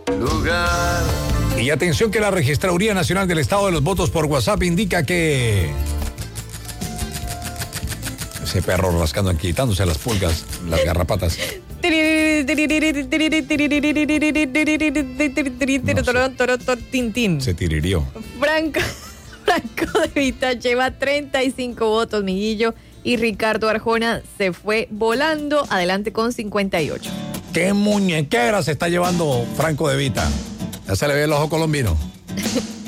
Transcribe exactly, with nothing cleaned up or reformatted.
lugar. Y atención que la Registraduría Nacional del Estado de los Votos por WhatsApp indica que... Ese perro rascando aquí, quitándose las pulgas, las garrapatas. No sé. Se tiririó. Franco, Franco de Vita lleva treinta y cinco votos, Miguillo, y Ricardo Arjona se fue volando adelante con cincuenta y ocho. ¡Qué muñequera se está llevando Franco de Vita! Ya se le ve el ojo colombino.